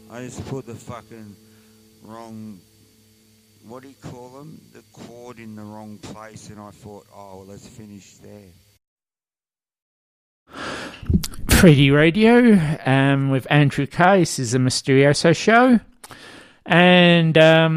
I just put the fucking wrong, what do you call them? The chord in the wrong place, and I thought, oh, well, let's finish there. 3D Radio with Andrew Kay. This is a Mysterioso show. And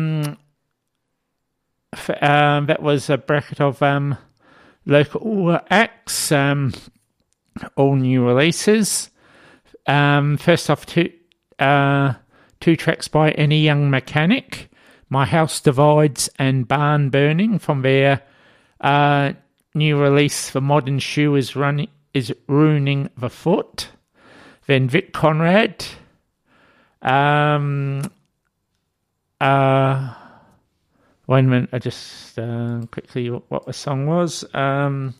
that was a bracket of local acts, all new releases. First off, two tracks by Any Young Mechanic, My House Divides and Barn Burning, from their new release, The Modern Shoe is Ruining the Foot. Then Vic Conrad. Wait a minute, I just quickly what the song was. I'm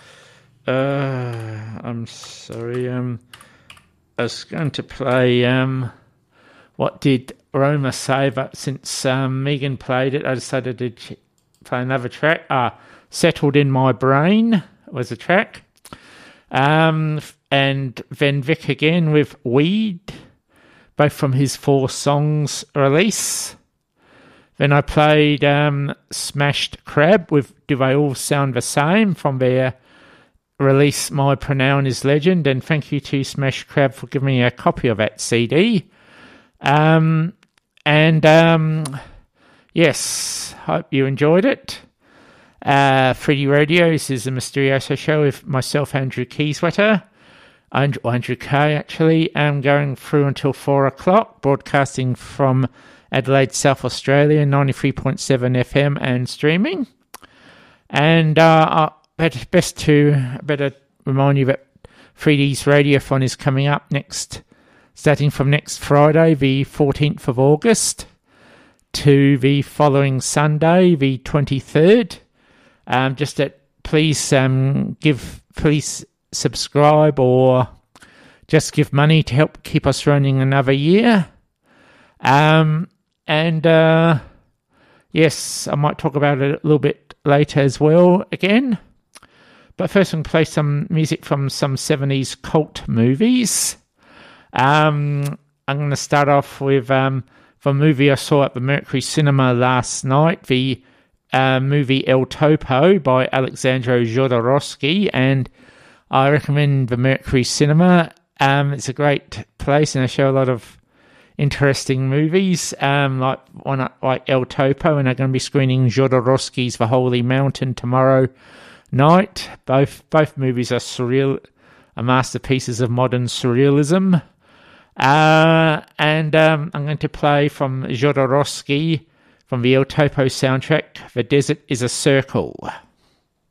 sorry. I was going to play What Did Roma Say, but since Megan played it, I decided to play another track. Settled in My Brain was a track. And then Vic again with Weed, both from his 4 songs release. Then I played Smashed Crab with Do They All Sound the Same, from their release My Pronoun is Legend, and thank you to Smashed Crab for giving me a copy of that CD. Yes, hope you enjoyed it. 3D Radio, this is a Mysterioso show with myself, Andrew Keyswetter, Andrew Kay actually. I'm going through until 4 o'clock, broadcasting from Adelaide, South Australia, 93.7 FM and streaming. And better remind you that 3D's Radiothon is coming up starting from next Friday, the 14th of August, to the following Sunday, the 23rd. Please subscribe or just give money to help keep us running another year. Yes, I might talk about it a little bit later as well again. But first I'm going to play some music from some 70s cult movies. I'm going to start off with the movie I saw at the Mercury Cinema last night, the movie El Topo by Alexandro Jodorowsky, and I recommend the Mercury Cinema. It's a great place, and they show a lot of interesting movies, like El Topo, and they're going to be screening Jodorowsky's The Holy Mountain tomorrow night. Both movies are masterpieces of modern surrealism. And I'm going to play from Jodorowsky, from the El Topo soundtrack, The Desert is a Circle.